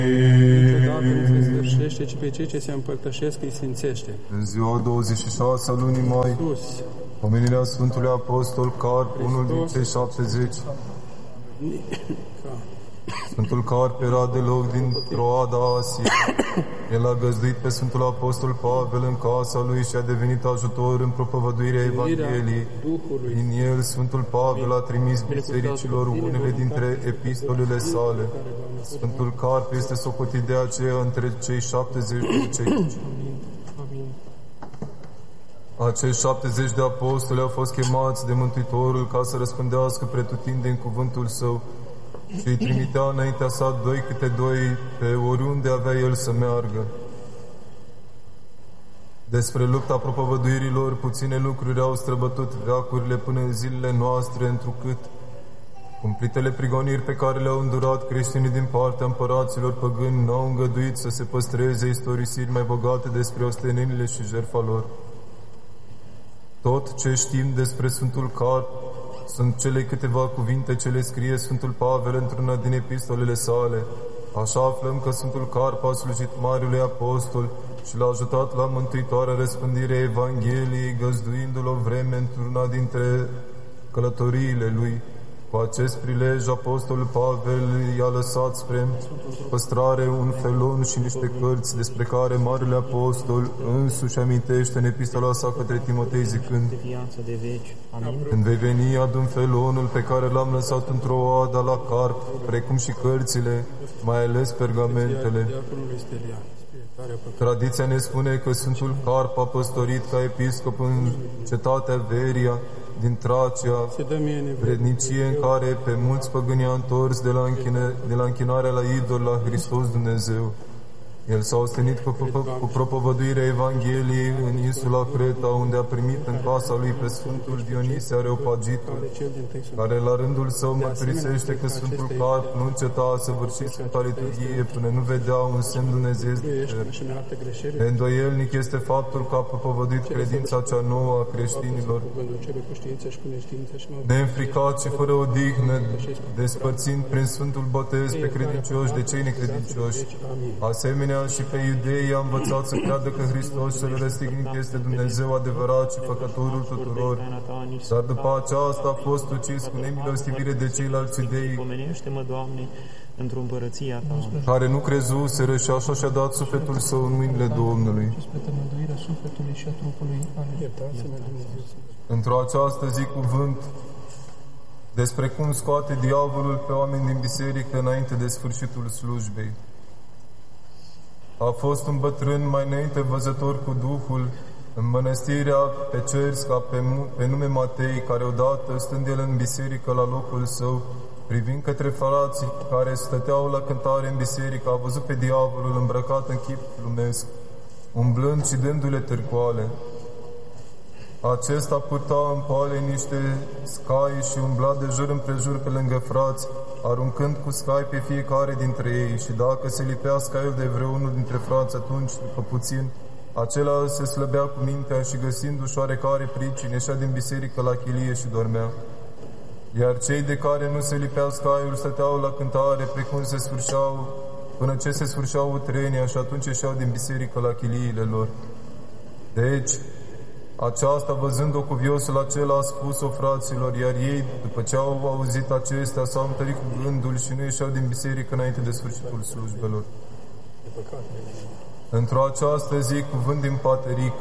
Niciodată nu se sfârșește, ci pe cei ce se împărtășesc îi sfințește. În ziua 26 a lunii mai, Sus, pomenirea Sfântului Apostol Carp, unul din cei 70. Sfântul Carp era deloc din Troada Asia. El a găzduit pe Sfântul Apostol Pavel în casa lui și a devenit ajutor în propovăduirea Evangheliei. Din el, Sfântul Pavel a trimis bisericilor unele dintre epistolele sale. Sfântul Carp este socotit de aceea între cei 70 de ucenici. Acești 70 de apostoli au fost chemați de Mântuitorul ca să răspândească pretutindeni cuvântul său și îi trimitea înaintea sa 2 câte 2 pe oriunde avea el să meargă. Despre lupta propovăduirilor, puține lucruri au străbătut veacurile până în zilele noastre, întrucât cumplitele prigoniri pe care le-au îndurat creștinii din partea împăraților păgâni n-au îngăduit să se păstreze istorisiri mai bogate despre ostenelile și jertfa lor. Tot ce știm despre Sfântul Carp sunt cele câteva cuvinte ce le scrie Sfântul Pavel într-una din epistolele sale. Așa aflăm că Sfântul Carp a slujit Marelui Apostol și l-a ajutat la mântuitoarea răspândire a Evangheliei, găzduindu-l o vreme într-una dintre călătoriile lui. Cu acest prilej, Apostolul Pavel i-a lăsat spre păstrare un felon și niște cărți despre care Marele Apostol însuși amintește în epistola sa către Timotei zicând: Când vei veni, adu-mi felonul pe care l-am lăsat într-o oada la Carp, precum și cărțile, mai ales pergamentele. Tradiția ne spune că Sfântul Carp a păstorit ca episcop în cetatea Veria din Tracia, vrednicie în care pe mulți păgâni a întors de la închinarea la idol la Hristos Dumnezeu. El s-a ostenit cu propovăduirea Evangheliei în insula Creta, unde a primit în casa lui pe Sfântul Dionise Areopagitul, care la rândul său mărturisește că Sfântul Carp nu înceta a săvârși Sfânta Liturghie până nu vedea un semn dumnezeiesc de cer. Neîndoielnic este faptul că a propovăduit credința cea nouă a creștinilor, neînfricat și fără odihnă, despărțind prin Sfântul Botez pe credincioși de cei necredincioși. Asemenea, și pe iudei a învățat să creadă că Hristos cel răstignit este Dumnezeu adevărat și făcătorul tuturor. Dar după aceasta a fost ucis cu nemilostivire de ceilalți iudei, pomenește-mă, Doamne, într-o împărăția Ta, care nu crezuseră și așa și-a dat sufletul său în mâinile Domnului. Într-o această zi cuvânt despre cum scoate diavolul pe oameni din biserică înainte de sfârșitul slujbei. A fost un bătrân mai înainte văzător cu Duhul în mănăstirea pe Cerska, pe nume Matei, care odată, stând el în biserică la locul său, privind către frații care stăteau la cântare în biserică, a văzut pe diavolul îmbrăcat în chip lumesc, umblând și dându-le târcoale. Acesta purta în poale niște scai și umbla de jur împrejur pe lângă frați, aruncând cu scai pe fiecare dintre ei, și dacă se lipea scaiul de vreunul dintre frați, atunci, după puțin, acela se slăbea cu mintea și, găsindu-și oarecare pricini, ieșea din biserică la chilie și dormea. Iar cei de care nu se lipea scaiul stăteau la cântare până ce se sfârșeau utrenia, și atunci ieșeau din biserică la chiliile lor. Deci, aceasta, văzând-o cuviosul acela, a spus-o fraților, iar ei, după ce au auzit acestea, s-au întărit cu gândul și nu ieșeau din biserică înainte de sfârșitul slujbelor. Într-o această zi, cuvânt din Pateric.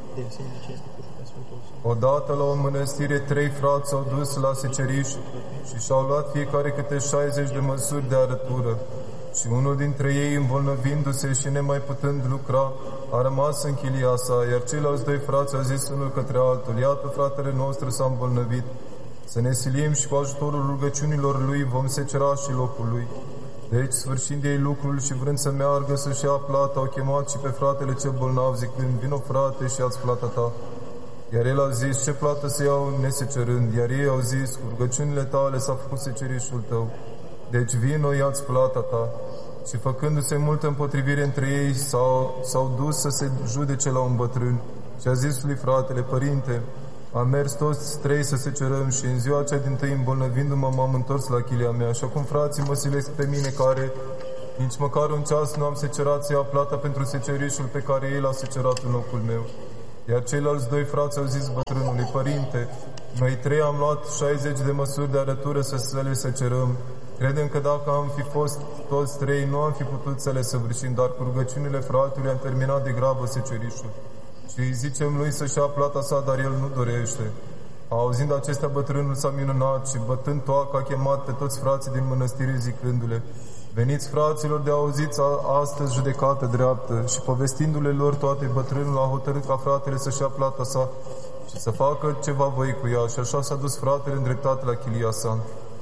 Odată la o mănăstire 3 frați s-au dus la seceriș și și-au luat fiecare câte 60 de măsuri de arătură. Și unul dintre ei, îmbolnăvindu-se și nemai putând lucra, a rămas în chilia sa, iar ceilalți 2 frați au zis unul către altul: Iată, fratele nostru s-a îmbolnăvit, să ne silim și cu ajutorul rugăciunilor lui vom secera și locul lui. Deci, sfârșind ei lucrul și vrând să meargă să-și ia plata, au chemat și pe fratele cel bolnav, zicând: Vino, frate, și ia-ți plata ta. Iar el a zis: Ce plată să iau nesecerând? Iar ei au zis: Cu rugăciunile tale s-a făcut secerișul tău. Deci vino, ia-ți plata ta. Și făcându-se multă împotrivire între ei, s-au dus să se judece la un bătrân. Și a zis lui fratele: Părinte, am mers toți 3 să secerăm și în ziua cea dintâi, îmbolnăvindu-mă, m-am întors la chilia mea. Și acum frații mă silesc pe mine, care Nici măcar un ceas nu am secerat să iau plata pentru secerișul pe care el a secerat în locul meu. Iar ceilalți 2 frați au zis bătrânului: Părinte, noi 3 am luat 60 de măsuri de arătură să le secerăm. Credem că dacă am fi fost toți 3, nu am fi putut să le săvârșim, dar cu rugăciunile fratelui am terminat de grabă secerișul. Și îi zicem lui să-și ia plata sa, dar el nu dorește. Auzind acestea, bătrânul s-a minunat și, bătând toaca, a chemat pe toți frații din mănăstire, zicându-le: Veniți, fraților, de auziți astăzi judecată dreaptă. Și povestindu-le lor toate, bătrânul a hotărât ca fratele să-și ia plata sa și să facă ceva voi cu ea. Și așa s-a dus fratele în dreptate la chilia sa.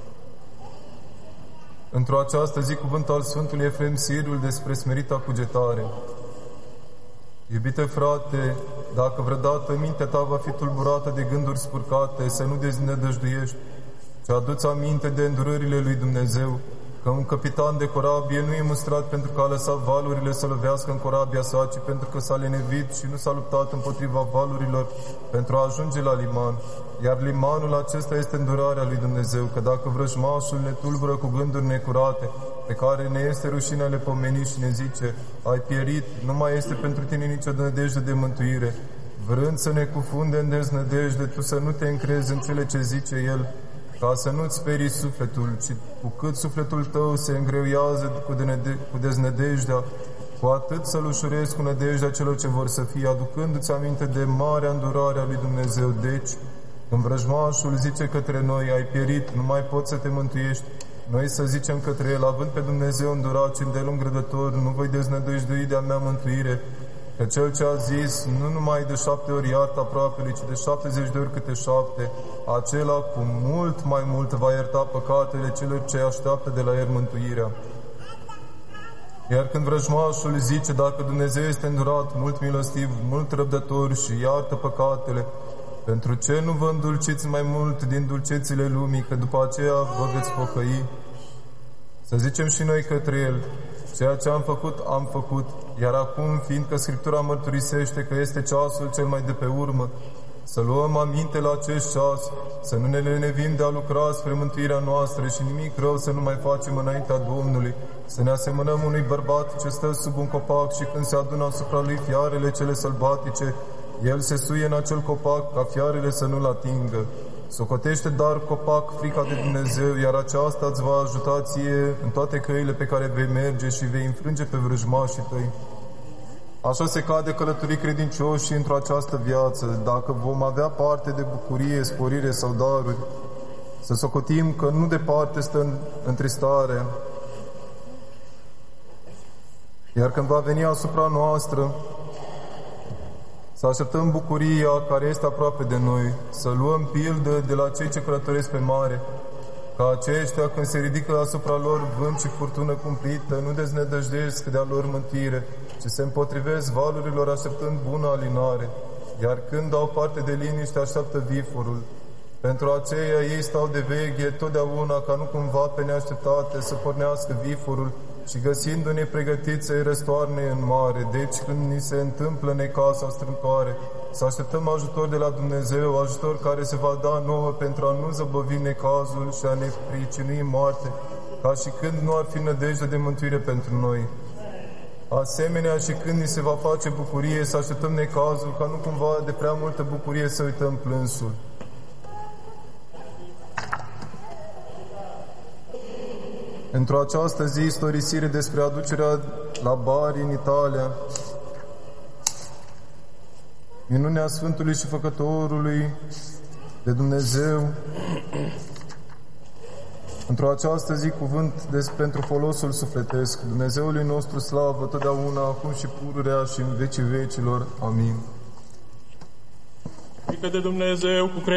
Într-o această zi, cuvânt al Sfântului Efrem Sirul despre smerita cugetare. Iubite frate, dacă vreodată mintea ta va fi tulburată de gânduri spurcate, să nu deznădăjduiești, ci adu-ți aminte de îndurările lui Dumnezeu, că un capitan de corabie nu e mustrat pentru că a lăsat valurile să lovească în corabia sa, ci pentru că s-a lenevit și nu s-a luptat împotriva valurilor pentru a ajunge la liman. Iar limanul acesta este îndurarea lui Dumnezeu, că dacă vrăjmașul ne tulbură cu gânduri necurate, pe care ne este rușine le pomeni și ne zice: ai pierit, nu mai este pentru tine nicio nădejde de mântuire. Vrând să ne cufunde în deznădejde, tu să nu te încrezi în cele ce zice El, ca să nu-ți sperii sufletul, ci cu cât sufletul tău se îngreuiază cu deznădejdea, cu atât să-l ușurezi cu nădejdea celor ce vor să fie, aducându-ți aminte de marea îndurare a lui Dumnezeu. Deci, când vrăjmașul zice către noi: ai pierit, nu mai poți să te mântuiești, noi să zicem către el: având pe Dumnezeu îndurat și îndelung rădător, nu voi deznădăjdui de-a mea mântuire, că cel ce a zis: nu numai de 7 ori iartă aproapele, ci de 70 de ori câte 7, acela cu mult mai mult va ierta păcatele celor ce așteaptă de la el mântuirea. Iar când vrăjmașul zice: dacă Dumnezeu este îndurat, mult milostiv, mult răbdător și iartă păcatele, pentru ce nu vă îndulciți mai mult din dulcețile lumii, că după aceea vă veți pocăi? Să zicem și noi către el: ceea ce am făcut, iar acum, fiindcă Scriptura mărturisește că este ceasul cel mai de pe urmă, să luăm aminte la acest ceas, să nu ne lenevim de a lucra spre mântuirea noastră și nimic rău să nu mai facem înaintea Domnului, să ne asemănăm unui bărbat ce stă sub un copac și când se adună asupra lui fiarele cele sălbatice, el se suie în acel copac ca fiarele să nu-l atingă. Socotește dar copac frica de Dumnezeu, iar aceasta îți va ajuta ție în toate căile pe care vei merge și vei înfrânge pe vrăjmașii tăi. Așa se cade călătorii credincioși într-o această viață. Dacă vom avea parte de bucurie, sporire sau daruri, să socotim că nu departe stă întristarea. Iar când va veni asupra noastră, să așteptăm bucuria care este aproape de noi, să luăm pildă de la cei ce călătoresc pe mare, ca aceștia când se ridică asupra lor vânt și furtună cumplită, nu deznădăjdesc de-a lor mântire, ci se împotrivesc valurilor așteptând bună alinare, iar când au parte de liniște așteaptă viforul. Pentru aceea ei stau de veche totdeauna ca nu cumva pe neașteptate să pornească viforul și găsindu-ne pregătiți să-i răstoarne în mare. Deci când ni se întâmplă necaz sau strâmtoare, să așteptăm ajutor de la Dumnezeu, ajutor care se va da nouă pentru a nu zăbăvi necazul și a ne pricinui moarte, ca și când nu ar fi nădejde de mântuire pentru noi. Asemenea, și când ni se va face bucurie, să așteptăm necazul, ca nu cumva de prea multă bucurie să uităm plânsul. Într-o această zi, istorisire despre aducerea la Bari în Italia, minunea Sfântului și Făcătorului de Dumnezeu. Într-o această zi, cuvânt pentru folosul sufletesc. Dumnezeului nostru slavă totdeauna, acum și pururea și în vecii vecilor. Amin. Frică de Dumnezeu cu